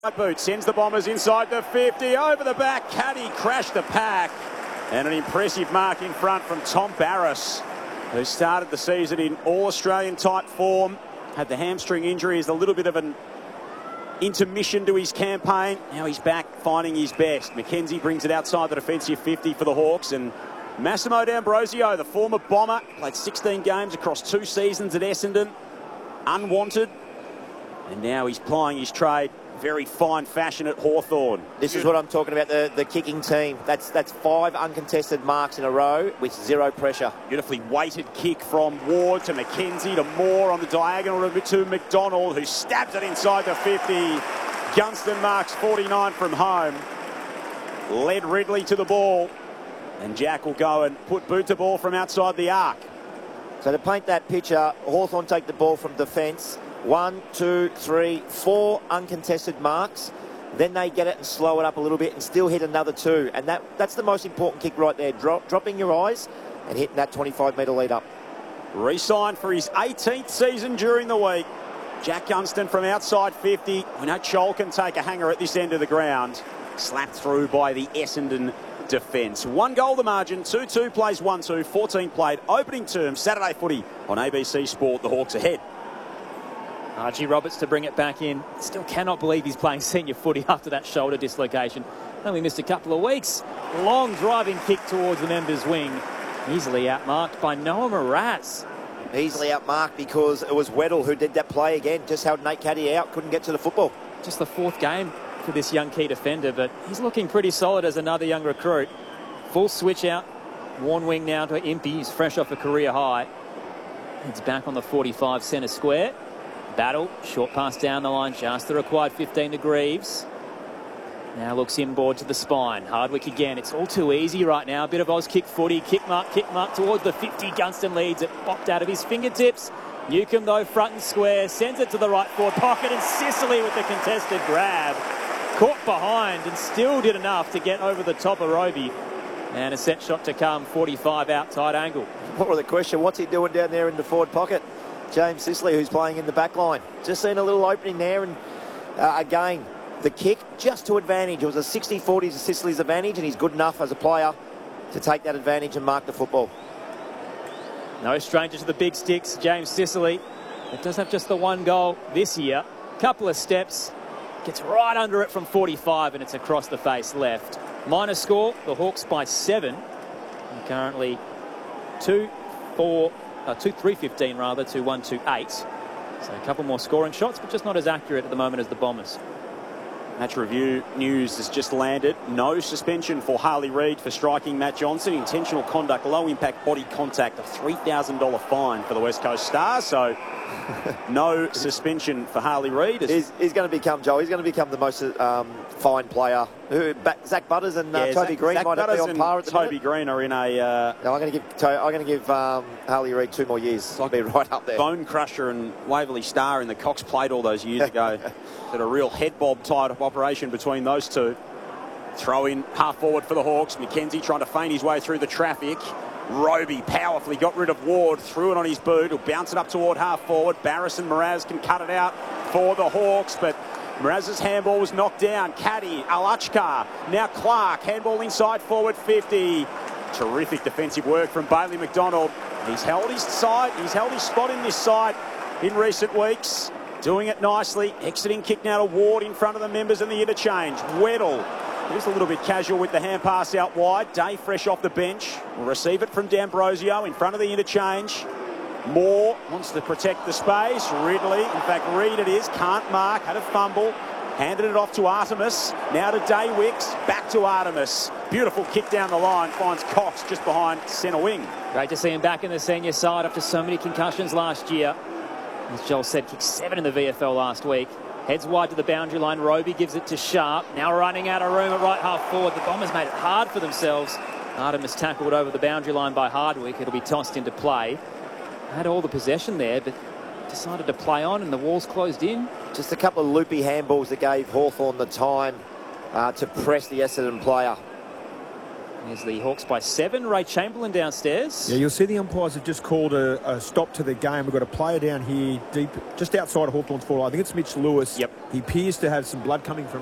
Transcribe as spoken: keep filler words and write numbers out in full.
Boot sends the Bombers inside the fifty, over the back. Caddy crashed the pack. And an impressive mark in front from Tom Barras, who started the season in all-Australian type form. Had the hamstring injury as a little bit of an intermission to his campaign. Now he's back finding his best. McKenzie brings it outside the defensive fifty for the Hawks. And Massimo D'Ambrosio, the former Bomber, played sixteen games across two seasons at Essendon. Unwanted. And now he's plying his trade. Very fine fashion at Hawthorn. This is what I'm talking about, the, the kicking team. That's that's five uncontested marks in a row with zero pressure. Beautifully weighted kick from Ward to McKenzie to Moore on the diagonal to McDonald, who stabs it inside the fifty. Gunston marks forty-nine from home. Led Ridley to the ball. And Jack will go and put boot to ball from outside the arc. So to paint that picture, Hawthorn take the ball from defence. One, two, three, four uncontested marks. Then they get it and slow it up a little bit and still hit another two. And that, that's the most important kick right there. Drop, dropping your eyes and hitting that twenty-five metre lead up. Re-signed for his eighteenth season during the week. Jack Gunston from outside fifty. We know Chol can take a hanger at this end of the ground. Slapped through by the Essendon defence. One goal the margin. two two plays one two. fourteen played. Opening term. Saturday footy on A B C Sport. The Hawks ahead. Archie Roberts to bring it back in. Still cannot believe he's playing senior footy after that shoulder dislocation. Only missed a couple of weeks. Long driving kick towards the members' wing. Easily outmarked by Noah Miraz. Easily outmarked because it was Weddle who did that play again. Just held Nate Caddy out. Couldn't get to the football. Just the fourth game for this young key defender, but he's looking pretty solid as another young recruit. Full switch out. Worn wing now to Impey. He's fresh off a career high. It's back on the forty-five centre square. Battle, short pass down the line, just the required fifteen to Greaves. Now looks inboard to the spine. Hardwick again. It's all too easy right now. A bit of Oz kick footy. Kick mark, kick mark towards the fifty. Gunston leads it. Popped out of his fingertips. Newcombe, though, front and square. Sends it to the right forward pocket. And Sicily with the contested grab. Caught behind and still did enough to get over the top of Roby. And a set shot to come. forty-five outside angle. What was the question? What's he doing down there in the forward pocket? James Sicily, who's playing in the back line. Just seen a little opening there, and uh, again, the kick just to advantage. It was a sixty forty to Sicily's advantage, and he's good enough as a player to take that advantage and mark the football. No stranger to the big sticks, James Sicily. It does have just the one goal this year. Couple of steps, gets right under it from forty-five, and it's across the face left. Minor score, the Hawks by seven. And currently two, four, Uh, two three fifteen rather to one two eight. So a couple more scoring shots, but just not as accurate at the moment as the Bombers. Match review news has just landed. No suspension for Harley Reid for striking Matt Johnson. Intentional conduct, low impact body contact, a three thousand dollar fine for the West Coast Stars. So no suspension for Harley Reid. He's, he's going to become, Joel, he's going to become the most um, fine player. Who, Zach Butters and uh, yeah, Toby Zach, Green Zach might Butters be on par at the Toby minute. Green are in a... Uh, no, I'm going to give, to, I'm going to give um, Harley Reid two more years. I'll be right up there. Bone Crusher and Waverley Star in the Cox Plate all those years ago. Had a real head bob type of operation between those two. Throw in half forward for the Hawks. McKenzie trying to feint his way through the traffic. Roby powerfully got rid of Ward, threw it on his boot. He'll bounce it up toward half forward. Barras and Miraz can cut it out for the Hawks, but Miraz's handball was knocked down. Caddy, Alachkar, now Clark, handball inside forward fifty. Terrific defensive work from Bailey McDonald. He's held his side, he's held his spot in this side in recent weeks. Doing it nicely. Exiting kick now to Ward in front of the members in the interchange. Weddle. Just a little bit casual with the hand pass out wide. Day fresh off the bench. Will receive it from D'Ambrosio in front of the interchange. Moore wants to protect the space. Ridley, in fact, Reid it is. Can't mark. Had a fumble. Handed it off to Artemis. Now to Daywicks. Back to Artemis. Beautiful kick down the line. Finds Cox just behind centre wing. Great to see him back in the senior side after so many concussions last year. As Joel said, kicked seven in the V F L last week. Heads wide to the boundary line. Roby gives it to Sharp. Now running out of room at right half forward. The Bombers made it hard for themselves. Artemis tackled over the boundary line by Hardwick. It'll be tossed into play. Had all the possession there, but decided to play on and the walls closed in. Just a couple of loopy handballs that gave Hawthorn the time uh, to press the Essendon player. Here's the Hawks by seven. Ray Chamberlain downstairs. Yeah, you'll see the umpires have just called a, a stop to the game. We've got a player down here deep, just outside of Hawthorn's forward. I think it's Mitch Lewis. Yep. He appears to have some blood coming from